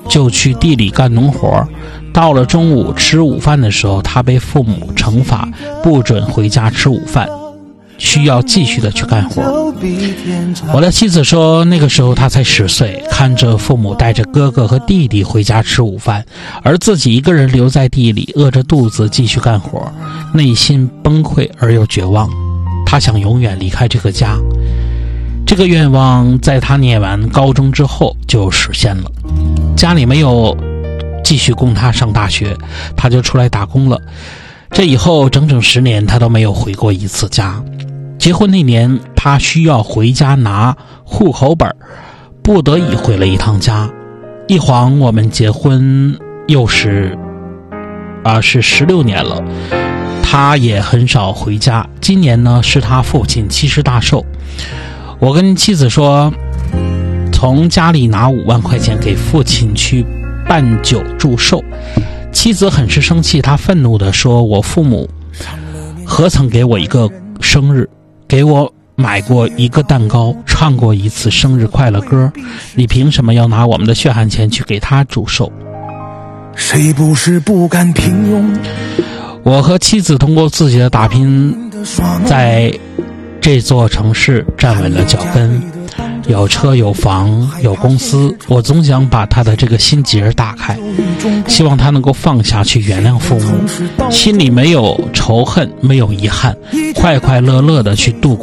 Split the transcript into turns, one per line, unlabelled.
就去地里干农活。到了中午吃午饭的时候，他被父母惩罚，不准回家吃午饭，需要继续的去干活。我的妻子说，那个时候他才10岁，看着父母带着哥哥和弟弟回家吃午饭，而自己一个人留在地里，饿着肚子继续干活，内心崩溃而又绝望。他想永远离开这个家。这个愿望在他念完高中之后就实现了。家里没有继续供他上大学，他就出来打工了。这以后整整10年他都没有回过一次家。结婚那年，他需要回家拿户口本，不得已回了一趟家。一晃我们结婚又是16年了，他也很少回家。今年呢是他父亲70大寿，我跟妻子说，从家里拿5万块钱给父亲去办酒祝寿。妻子很是生气，她愤怒地说，我父母何曾给我一个生日，给我买过一个蛋糕，唱过一次生日快乐歌，你凭什么要拿我们的血汗钱去给他祝寿？
谁不是不甘平庸？
我和妻子通过自己的打拼，在这座城市站稳了脚跟，有车有房有公司。我总想把他的这个心结打开，希望他能够放下去原谅父母，心里没有仇恨，没有遗憾，快快乐乐的去度过